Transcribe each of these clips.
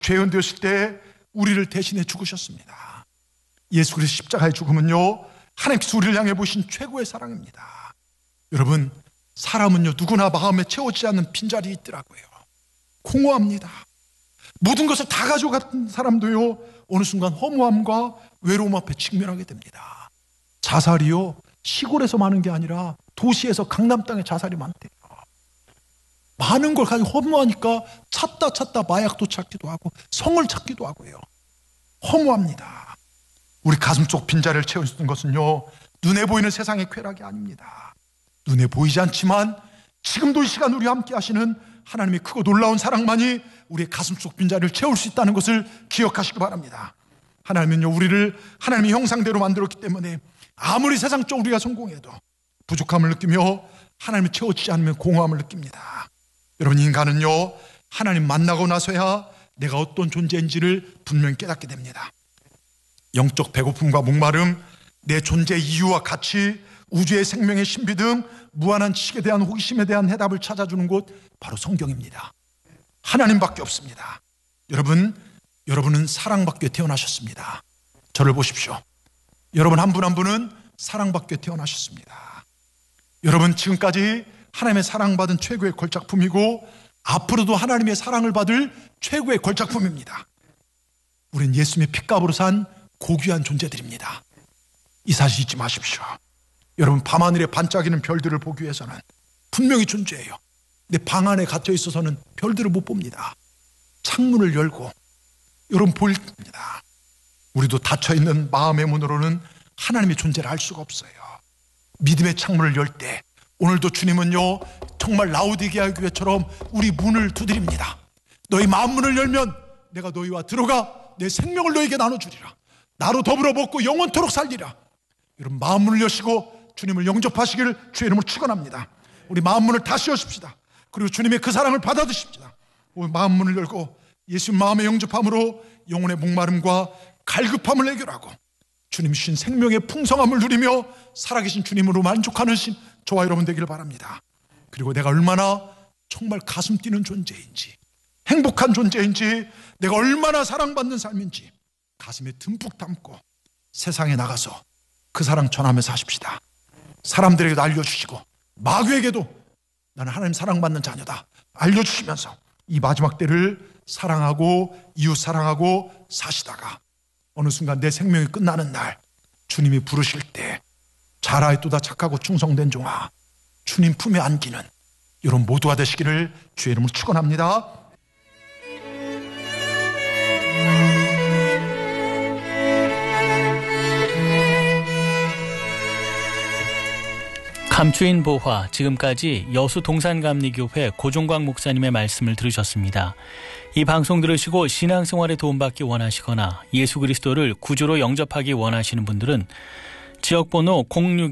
죄인 되었을 때 우리를 대신해 죽으셨습니다. 예수 그리스도 십자가의 죽음은요, 하나님께서 우리를 향해 보신 최고의 사랑입니다. 여러분, 사람은요 누구나 마음에 채워지지 않는 빈자리 있더라고요. 공허합니다. 모든 것을 다 가져간 사람도요 어느 순간 허무함과 외로움 앞에 직면하게 됩니다. 자살이요 시골에서 많은 게 아니라 도시에서 강남 땅에 자살이 많대요. 많은 걸 가지고 허무하니까 찾다 마약도 찾기도 하고 성을 찾기도 하고요. 허무합니다. 우리 가슴 속 빈자리를 채워주는 것은요 눈에 보이는 세상의 쾌락이 아닙니다. 눈에 보이지 않지만 지금도 이 시간 우리와 함께 하시는 하나님의 크고 놀라운 사랑만이 우리의 가슴 속 빈자리를 채울 수 있다는 것을 기억하시기 바랍니다. 하나님은요 우리를 하나님의 형상대로 만들었기 때문에 아무리 세상적으로 우리가 성공해도 부족함을 느끼며 하나님을 채워지지 않으면 공허함을 느낍니다. 여러분, 인간은요 하나님 만나고 나서야 내가 어떤 존재인지를 분명히 깨닫게 됩니다. 영적 배고픔과 목마름, 내 존재의 이유와 가치, 우주의 생명의 신비 등 무한한 지식에 대한 호기심에 대한 해답을 찾아주는 곳, 바로 성경입니다. 하나님밖에 없습니다. 여러분은 사랑받게 태어나셨습니다. 저를 보십시오. 여러분 한 분 한 분은 사랑받게 태어나셨습니다. 여러분 지금까지 하나님의 사랑받은 최고의 걸작품이고 앞으로도 하나님의 사랑을 받을 최고의 걸작품입니다. 우린 예수님의 핏값으로 산 고귀한 존재들입니다. 이 사실 잊지 마십시오. 여러분, 밤하늘에 반짝이는 별들을 보기 위해서는 분명히 존재해요. 근데 방 안에 갇혀 있어서는 별들을 못 봅니다. 창문을 열고 여러분 보일 겁니다. 우리도 닫혀있는 마음의 문으로는 하나님의 존재를 알 수가 없어요. 믿음의 창문을 열 때 오늘도 주님은요 정말 라오디게아 교회처럼 우리 문을 두드립니다. 너희 마음 문을 열면 내가 너희와 들어가 내 생명을 너희에게 나눠주리라. 나로 더불어 먹고 영원토록 살리라. 여러분, 마음 문을 여시고 주님을 영접하시기를 주의 이름으로 축원합니다. 우리 마음 문을 다시 여십시다. 그리고 주님의 그 사랑을 받아드십시다. 마음 문을 열고 예수 마음의 영접함으로 영혼의 목마름과 갈급함을 해결하고 주님 주신 생명의 풍성함을 누리며 살아계신 주님으로 만족하는 저와 여러분 되기를 바랍니다. 그리고 내가 얼마나 정말 가슴 뛰는 존재인지, 행복한 존재인지, 내가 얼마나 사랑받는 삶인지 가슴에 듬뿍 담고 세상에 나가서 그 사랑 전하면서 하십시다. 사람들에게도 알려주시고 마귀에게도 나는 하나님 사랑받는 자녀다 알려주시면서 이 마지막 때를 사랑하고 이웃 사랑하고 사시다가 어느 순간 내 생명이 끝나는 날 주님이 부르실 때 잘하였도다 착하고 충성된 종아, 주님 품에 안기는 여러분 모두가 되시기를 주의 이름으로 축원합니다. 감추인 보화, 지금까지 여수 동산감리교회 고종광 목사님의 말씀을 들으셨습니다. 이 방송 들으시고 신앙생활에 도움받기 원하시거나 예수 그리스도를 구주로 영접하기 원하시는 분들은 지역번호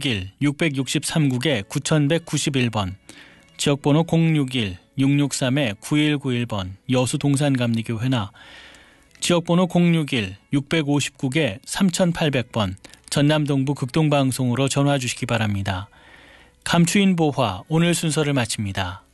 061-663국에 9191번, 지역번호 061-663-9191번 여수 동산감리교회나 지역번호 061-659국에 3800번 전남동부 극동방송으로 전화 주시기 바랍니다. 감추인 보화, 오늘 순서를 마칩니다.